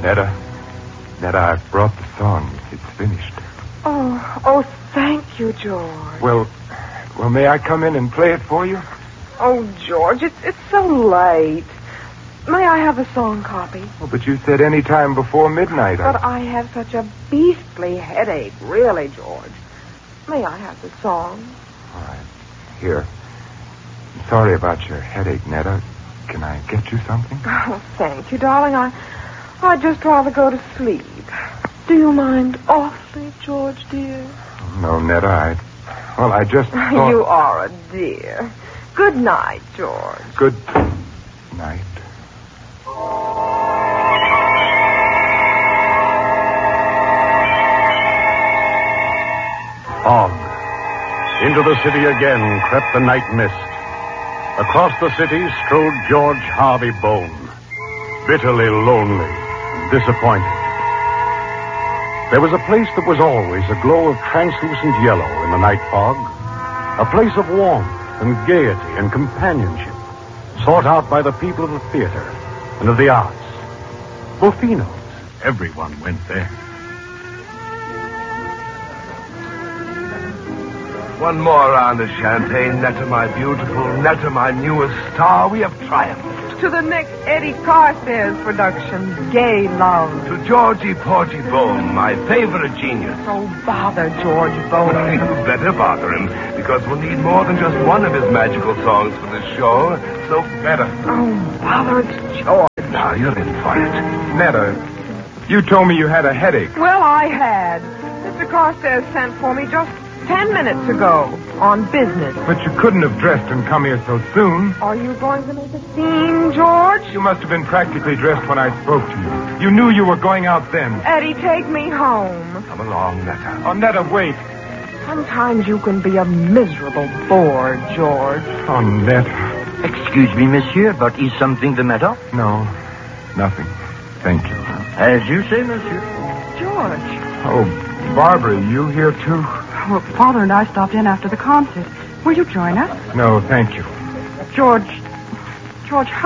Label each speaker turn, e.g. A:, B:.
A: Netta, I've brought the song. It's finished.
B: Oh, thank you, George.
A: Well, may I come in and play it for you?
B: Oh, George, it's so late. May I have a song copy?
A: Oh, but you said any time before midnight.
B: But I have such a beastly headache, really, George. May I have the song?
A: All right. Here. I'm sorry about your headache, Netta. Can I get you something?
B: Oh, thank you, darling. I'd just rather go to sleep. Do you mind awfully, George, dear?
A: No, Netta, I just thought...
B: You are a dear. Good night, George.
A: Good night.
C: Fog. Into the city again crept the night mist. Across the city strode George Harvey Bone, bitterly lonely and disappointed. There was a place that was always a glow of translucent yellow in the night fog, a place of warmth and gaiety and companionship, sought out by the people of the theater and of the arts. Buffino's. Everyone went there.
D: One more round of champagne, Netta, my beautiful, Netta, my newest star. We have triumphed.
B: To the next Eddie Carstairs production, Gay Love.
D: To Georgie Porgy Bone, my favorite genius.
B: Oh, bother George Bone.
D: You better bother him, because we'll need more than just one of his magical songs for this show. So better.
B: Oh, bother, it's George.
D: Now you're in for it.
A: Netta, you told me you had a headache.
B: Well, I had. Mr. Carstairs sent for me just 10 minutes ago on business.
A: But you couldn't have dressed and come here so soon.
B: Are you going to make a scene, George?
A: You must have been practically dressed when I spoke to you. You knew you were going out then.
B: Eddie, take me home.
D: Come along, Netta.
A: Oh, Netta, wait.
B: Sometimes you can be a miserable bore, George.
A: Oh, Netta.
E: Excuse me, monsieur, but is something the matter?
A: No, nothing. Thank you.
E: As you say, monsieur.
B: George.
A: Oh, Barbara, you here too?
F: Well, Father and I stopped in after the concert. Will you join us?
A: No, thank you.
F: George,